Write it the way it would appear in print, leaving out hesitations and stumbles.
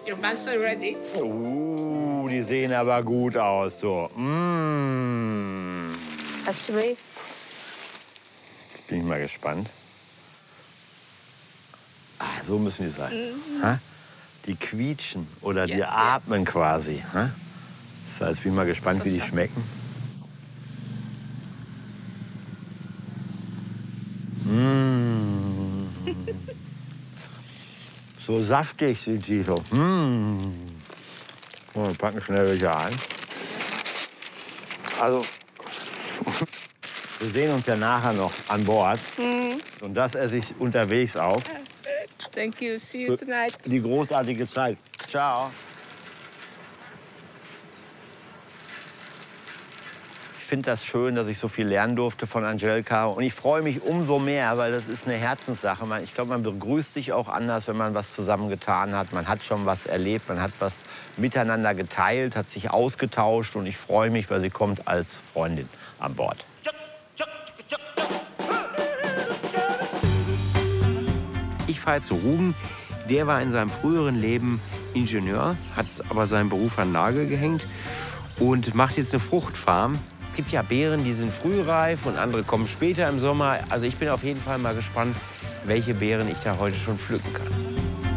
Your buns are ready. Die sehen aber gut aus, so. Hast du ready? Jetzt bin ich mal gespannt. So müssen die sein. Ha? Die quietschen oder die atmen quasi. Ha? So, jetzt bin ich mal gespannt, wie die schmecken. So saftig sind die so. Wir packen schnell welche ein. Also, wir sehen uns ja nachher noch an Bord. Und das esse ich unterwegs auf. Thank you. See you tonight. Die großartige Zeit. Ciao. Ich finde das schön, dass ich so viel lernen durfte von Angelika. Und ich freue mich umso mehr, weil das ist eine Herzenssache. Ich glaube, man begrüßt sich auch anders, wenn man was zusammen getan hat. Man hat schon was erlebt, man hat was miteinander geteilt, hat sich ausgetauscht. Und ich freue mich, weil sie kommt als Freundin an Bord. Ich fahre jetzt zu Ruben. Der war in seinem früheren Leben Ingenieur, hat aber seinen Beruf an den Nagel gehängt und macht jetzt eine Fruchtfarm. Es gibt ja Beeren, die sind frühreif und andere kommen später im Sommer. Also ich bin auf jeden Fall mal gespannt, welche Beeren ich da heute schon pflücken kann.